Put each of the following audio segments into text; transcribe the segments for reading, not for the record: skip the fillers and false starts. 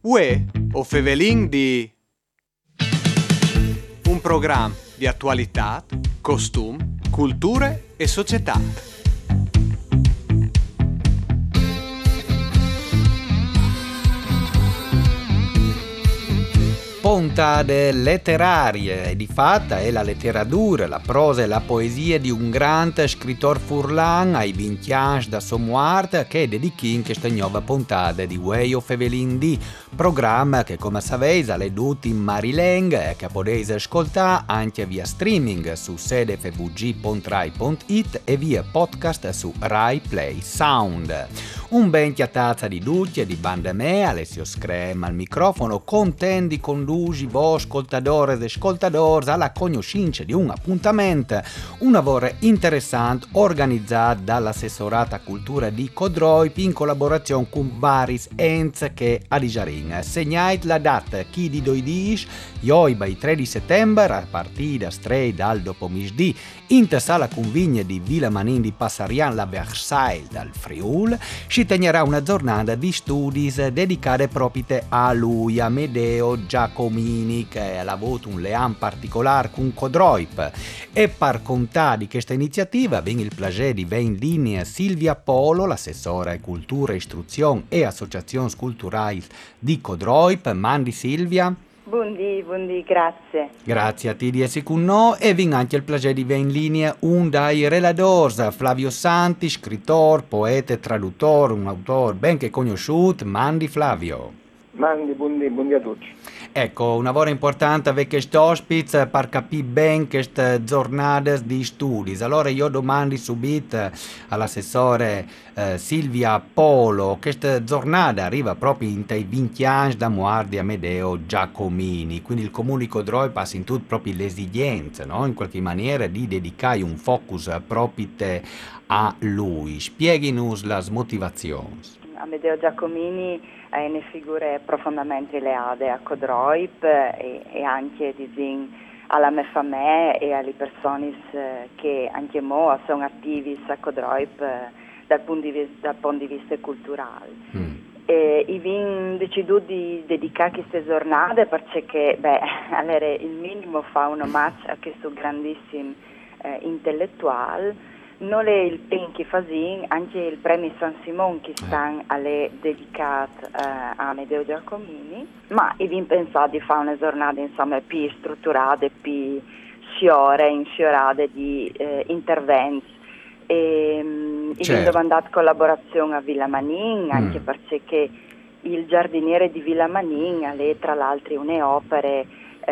Uè, o Fevelin di un programma di attualità, costum, culture e società. Puntate letterarie, e di fatta è la letteratura, la prosa e la poesia di un grande scrittore furlan ai 20 anni da sua morte che dedichi in questa nuova puntata di Way of Evelyn D, programma che come sapete è tutto in Marileng e che potete ascoltare anche via streaming su sedefvg.rai.it e via podcast su Rai Play Sound. Un ben chiatazza di ducce di banda me, Alessio Screma al microfono, contenti conduci voi ascoltatori ed ascoltatori alla conoscenza di un appuntamento, un lavoro interessante organizzato dall'assessorata cultura di Codroip in collaborazione con vari enti che a Dijarin. Segnate la data chi di doi dici, ioi by 13 settembre a partire da 3 dal dopomigdì in sala convigna di Villa Manin di Passarian la Versailles dal Friul si tegnerà una giornata di studi dedicate proprio a lui, Amedeo Giacomini, che ha avuto un leam particolare con Codroip. E per contare di questa iniziativa abbiamo il piacere di avere in linea Silvia Polo, l'assessore cultura, istruzione e associazioni culturali di Codroip. Mandi Silvia. Buondì, grazie. Grazie a te di essere con noi e vi anche il piacere di avere in linea un dai relatori, Flavio Santi, scrittore, poeta e traduttore, un autore ben che conosciuto. Mandi Flavio. Mandi, buondì a tutti. Ecco, un lavoro importante avere questo ospite per capire bene queste giornate di studi. Allora io domando subito all'assessore Silvia Polo, questa giornata arriva proprio in dai 20 anni da morte di Amedeo Giacomini, quindi il comune di Codroip passa in tutto proprio l'esigenza, no? In qualche maniera di dedicare un focus proprio a lui. Spieghinos le motivazioni. Amedeo Giacomini è una figura profondamente legata a Codroip e anche alla mia famiglia e alle persone che anche mo sono attivi a Codroip dal punto di vista culturale. E abbiamo deciso di dedicare queste giornate perché allora, il minimo fa un omaggio a questo grandissimo intellettuale. Non è il PEN che fa anche il premio San Simon che sta dedicato a Amedeo Giacomini, ma abbiamo pensato di fare una giornata insomma più strutturata, più infiorata di interventi. Abbiamo domandato collaborazione a Villa Manin, anche perché il giardiniere di Villa Manin ha tra l'altro une opere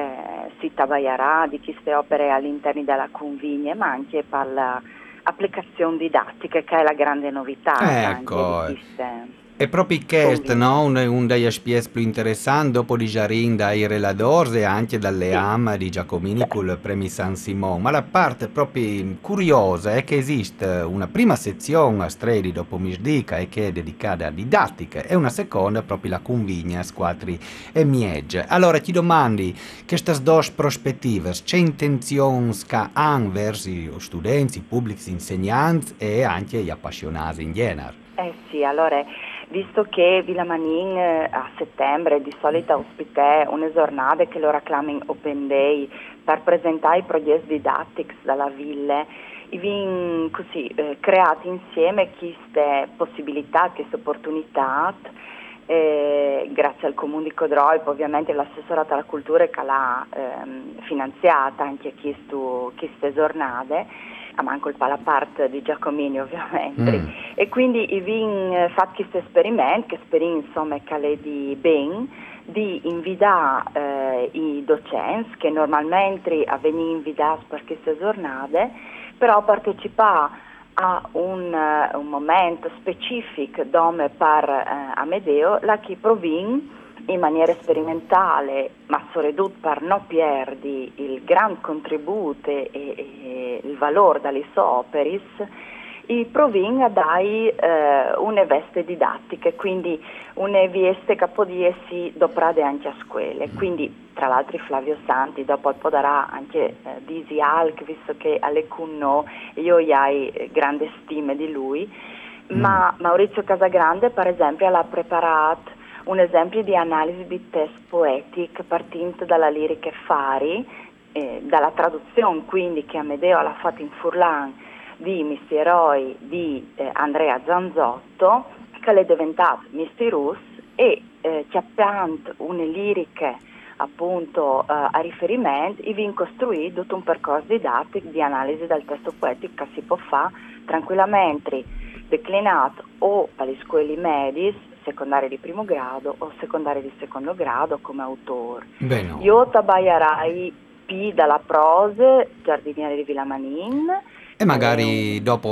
si tabaierà di queste opere all'interno della convigna, ma anche per l'applicazione didattica che è la grande novità. Ecco, anche di queste è proprio questo, no? Un degli aspetti più interessanti dopo di Jarin dai relatori e anche dalle am di Giacomini col Premi San Simon, ma la parte proprio curiosa è che esiste una prima sezione a stredi dopo Misdica e che è dedicata a didattica e una seconda proprio la convigna squadri e miege. Allora ti domandi queste due prospettive, c'è intenzione che hanno verso gli studenti, i pubblici insegnanti e anche gli appassionati in genere? Sì, allora, visto che Villa Manin a settembre di solito ospita una giornata che lo reclama Open Day per presentare i progetti didattici dalla villa, abbiamo così creato insieme queste possibilità, queste opportunità, grazie al Comune di Codroip, ovviamente l'assessorato alla cultura che l'ha finanziata anche queste giornate, a manco la parte di Giacomini ovviamente, e quindi abbiamo fatto questo esperimento, che speriamo insomma che è di ben, di invitare i docenti che normalmente vengono invitati per queste giornate, però partecipare a un momento specifico dove per Amedeo la chi provin in maniera sperimentale, ma soprattutto per non perdere il gran contributo e il valore dalle sue opere, i provin a dare una veste didattica, quindi una veste che può essere doprate anche a scuole. Quindi, tra l'altro, Flavio Santi, dopo potrà anche Disi Alc, visto che alle Cunno io hai grande stima di lui, ma Maurizio Casagrande, per esempio, l'ha preparato un esempio di analisi di test poetic partendo dalla lirica Fari, dalla traduzione quindi che Amedeo l'ha fatta in Furlan di Misti Eroi di Andrea Zanzotto, che è diventato Misti Rus e chiappant une liriche appunto a riferimento e vi costruito tutto un percorso didattico di analisi del testo poetico che si può fare tranquillamente declinato o alle scuole medie, secondarie di primo grado o secondarie di secondo grado come autore. Bene. Io tabaierai P dalla prose, Giardiniere di Villamanin. E magari dopo